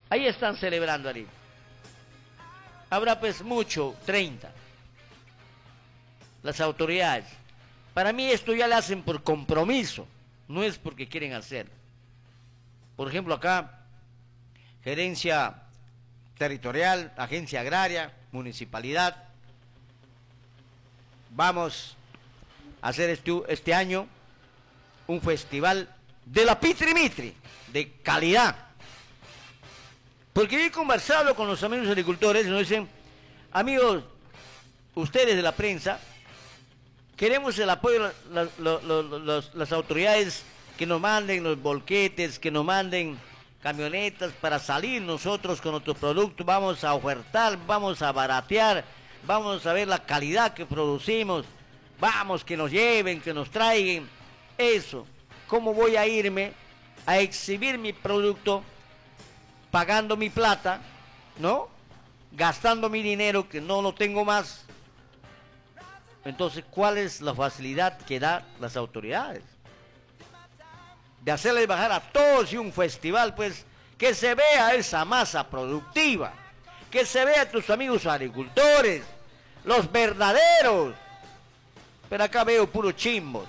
Ahí están celebrando ahí. Habrá pues mucho, 30. Las autoridades. Para mí esto ya lo hacen por compromiso, no es porque quieren hacer. Por ejemplo acá, gerencia territorial, agencia agraria, municipalidad. Vamos a hacer este año un festival de la Pitri-Mitri, de calidad. Porque yo he conversado con los amigos agricultores y nos dicen, amigos, ustedes de la prensa, queremos el apoyo de las autoridades que nos manden los volquetes, que nos manden camionetas para salir nosotros con nuestros productos, vamos a ofertar, vamos a baratear, vamos a ver la calidad que producimos, vamos que nos lleven, que nos traigan. Eso, ¿cómo voy a irme a exhibir mi producto pagando mi plata, ¿no? Gastando mi dinero que no lo tengo más? Entonces, ¿cuál es la facilidad que dan las autoridades? De hacerles bajar a todos y un festival, pues, que se vea esa masa productiva, que se vea tus amigos agricultores, los verdaderos. Pero acá veo puro chimbos.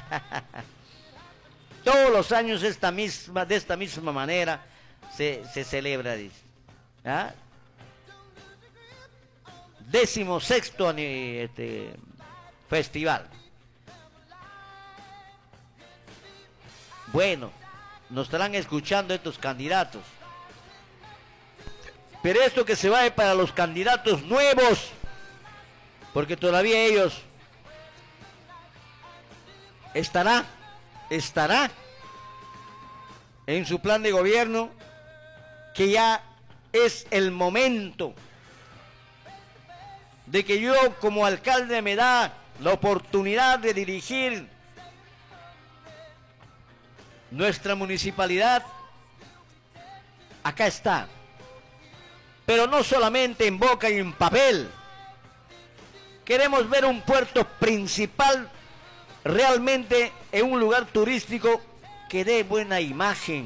Todos los años de esta misma manera se celebra, dice. ¿Ah? 16º festival. Bueno, nos estarán escuchando estos candidatos. Pero esto que se va para los candidatos nuevos, porque todavía ellos estará en su plan de gobierno que ya es el momento de que yo como alcalde me da la oportunidad de dirigir nuestra municipalidad. Acá está, pero no solamente en boca y en papel. Queremos ver un puerto principal realmente en un lugar turístico que dé buena imagen.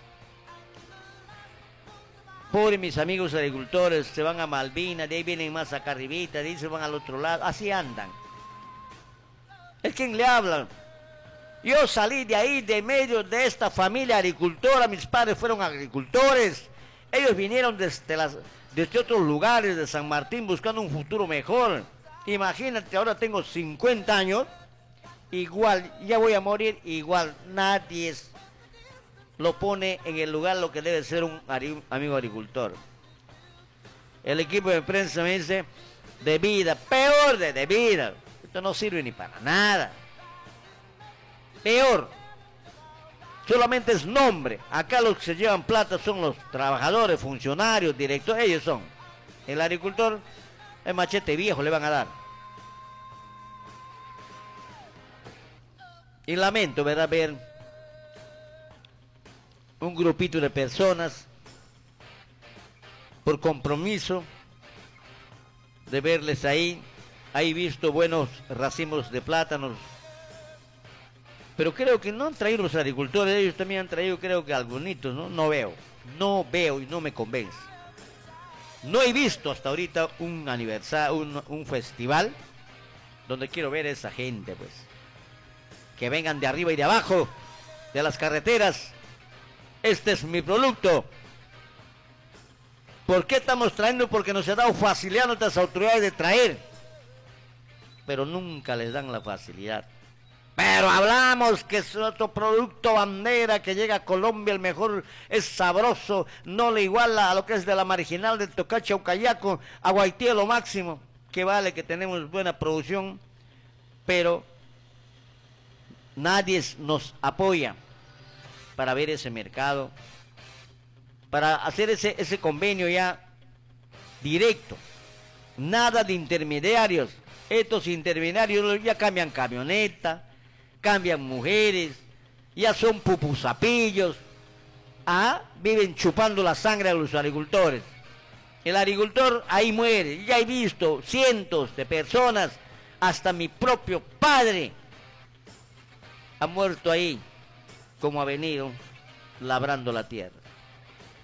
Pobre mis amigos agricultores, se van a Malvinas, de ahí vienen más acá arribita, de ahí se van al otro lado, así andan. ¿Es quien le habla? Yo salí de ahí, de medio de esta familia agricultora, mis padres fueron agricultores, ellos vinieron desde otros lugares de San Martín buscando un futuro mejor. Imagínate, ahora tengo 50 años, igual, ya voy a morir, igual, nadie lo pone en el lugar lo que debe ser un amigo agricultor. El equipo de prensa me dice, de vida, peor de vida, esto no sirve ni para nada. Peor, solamente es nombre. Acá los que se llevan plata son los trabajadores, funcionarios, directores, ellos son. El agricultor, el machete viejo le van a dar. Y lamento, ¿verdad?, ver un grupito de personas por compromiso de verles ahí visto buenos racimos de plátanos. Pero creo que no han traído los agricultores, ellos también han traído, creo que algunitos, ¿no? No veo y no me convence. No he visto hasta ahorita un aniversario, un festival donde quiero ver a esa gente, pues. Que vengan de arriba y de abajo, de las carreteras. Este es mi producto. ¿Por qué estamos trayendo? Porque nos ha dado facilidad a nuestras autoridades de traer. Pero nunca les dan la facilidad. Pero hablamos que es otro producto bandera que llega a Colombia, el mejor, es sabroso, no le iguala a lo que es de la marginal del Tocache a Ucayaco, a Guaití lo máximo, que vale que tenemos buena producción, pero nadie nos apoya para ver ese mercado, para hacer ese convenio ya directo, nada de intermediarios. Estos intermediarios ya cambian camioneta, cambian mujeres, ya son pupusapillos, viven chupando la sangre a los agricultores. El agricultor ahí muere, ya he visto cientos de personas, hasta mi propio padre ha muerto ahí, como ha venido labrando la tierra.